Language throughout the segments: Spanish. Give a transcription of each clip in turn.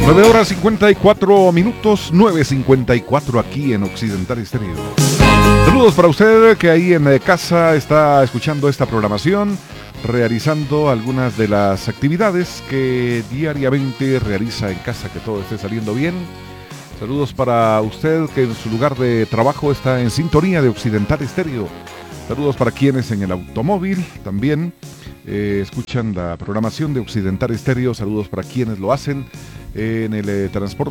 9:54, 9:54 aquí en Occidental Estéreo. Saludos para usted que ahí en casa está escuchando esta programación, realizando algunas de las actividades que diariamente realiza en casa, que todo esté saliendo bien. Saludos para usted que en su lugar de trabajo está en sintonía de Occidental Estéreo. Saludos para quienes en el automóvil también escuchan la programación de Occidental Estéreo. Saludos para quienes lo hacen en el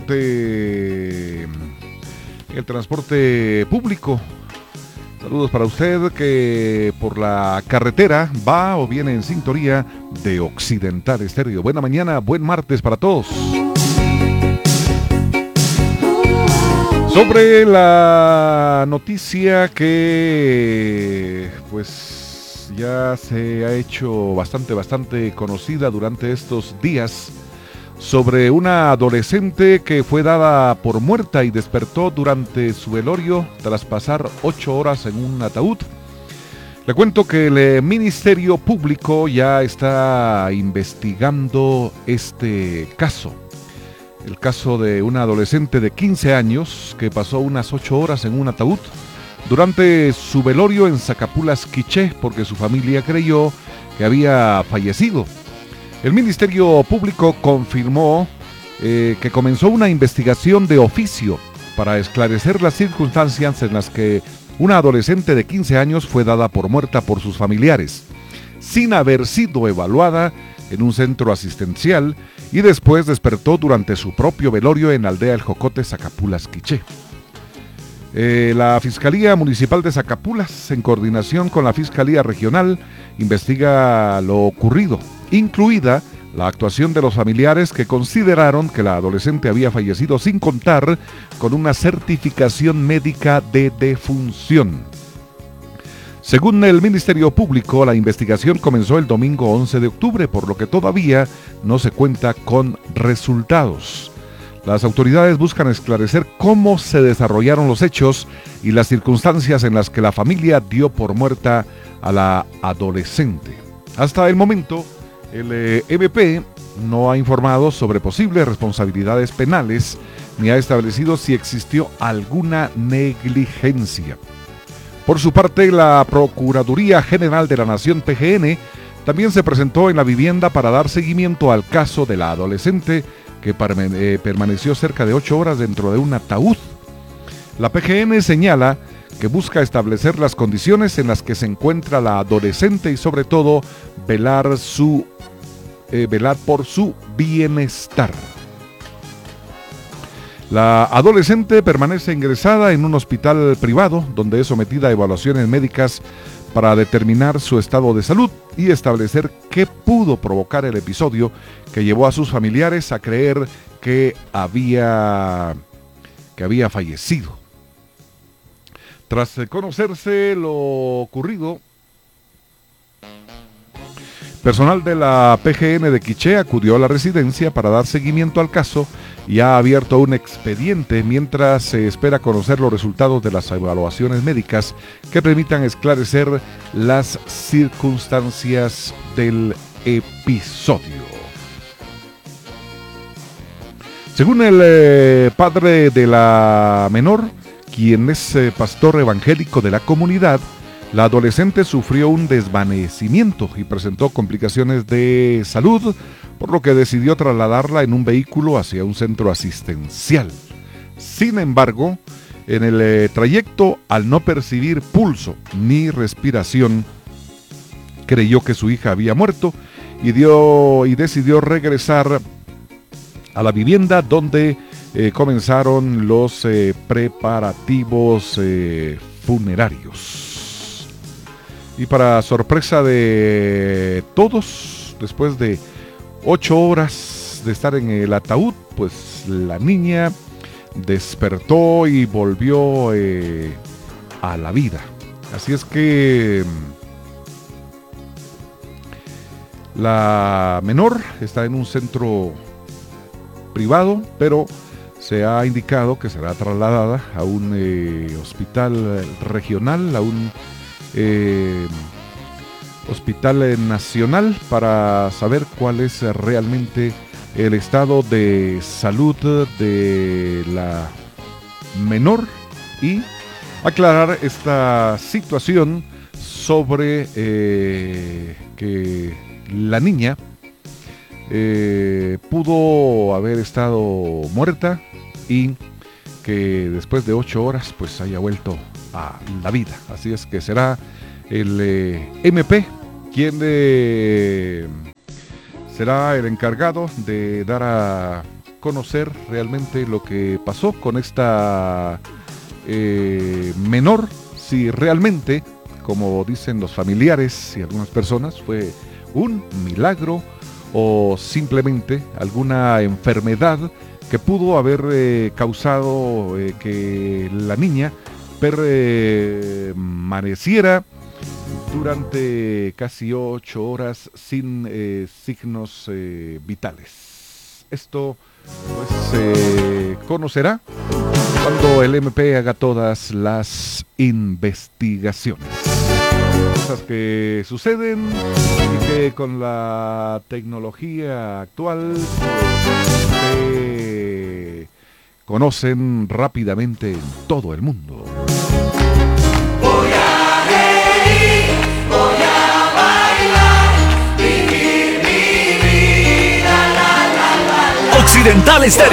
transporte público. Saludos para usted que por la carretera va o viene en sintonía de Occidental Estéreo. Buena mañana, buen martes para todos. Sobre la noticia que pues ya se ha hecho bastante conocida durante estos días, sobre una adolescente que fue dada por muerta y despertó durante su velorio tras pasar 8 horas en un ataúd. Le cuento que el Ministerio Público ya está investigando este caso. El caso de una adolescente de 15 años que pasó unas 8 horas en un ataúd durante su velorio en Zacapulas, Quiché, porque su familia creyó que había fallecido. El Ministerio Público confirmó que comenzó una investigación de oficio para esclarecer las circunstancias en las que una adolescente de 15 años fue dada por muerta por sus familiares, sin haber sido evaluada en un centro asistencial, y después despertó durante su propio velorio en la aldea El Jocote, Zacapulas, Quiché. La Fiscalía Municipal de Zacapulas, en coordinación con la Fiscalía Regional, investiga lo ocurrido, incluida la actuación de los familiares que consideraron que la adolescente había fallecido sin contar con una certificación médica de defunción. Según el Ministerio Público, la investigación comenzó el domingo 11 de octubre, por lo que todavía no se cuenta con resultados. Las autoridades buscan esclarecer cómo se desarrollaron los hechos y las circunstancias en las que la familia dio por muerta a la adolescente. Hasta el momento, el MP no ha informado sobre posibles responsabilidades penales ni ha establecido si existió alguna negligencia. Por su parte, la Procuraduría General de la Nación, PGN, también se presentó en la vivienda para dar seguimiento al caso de la adolescente que permaneció cerca de 8 horas dentro de un ataúd. La PGN señala que busca establecer las condiciones en las que se encuentra la adolescente y sobre todo velar por su bienestar. La adolescente permanece ingresada en un hospital privado donde es sometida a evaluaciones médicas para determinar su estado de salud y establecer qué pudo provocar el episodio que llevó a sus familiares a creer que había fallecido. Tras conocerse lo ocurrido, personal de la PGN de Quiché acudió a la residencia para dar seguimiento al caso y ha abierto un expediente mientras se espera conocer los resultados de las evaluaciones médicas que permitan esclarecer las circunstancias del episodio. Según el padre de la menor, quien es pastor evangélico de la comunidad, la adolescente sufrió un desvanecimiento y presentó complicaciones de salud, por lo que decidió trasladarla en un vehículo hacia un centro asistencial. Sin embargo, en el trayecto, al no percibir pulso ni respiración, creyó que su hija había muerto y decidió regresar a la vivienda donde comenzaron los preparativos funerarios. Y para sorpresa de todos, después de 8 horas de estar en el ataúd, pues la niña despertó y volvió a la vida. Así es que la menor está en un centro privado, pero se ha indicado que será trasladada a un hospital regional, a un hospital nacional, para saber cuál es realmente el estado de salud de la menor y aclarar esta situación sobre que la niña pudo haber estado muerta y que después de 8 horas pues haya vuelto a la vida. Así es que será el MP quien será el encargado de dar a conocer realmente lo que pasó con esta menor, si realmente, como dicen los familiares y algunas personas, fue un milagro o simplemente alguna enfermedad que pudo haber causado que la niña permaneciera durante casi 8 horas sin signos vitales. Esto pues se conocerá cuando el MP haga todas las investigaciones. Cosas que suceden y que con la tecnología actual se conocen rápidamente en todo el mundo. Voy a reír, voy a bailar, vivir mi vida, la, la, la, la. Occidental Estéreo.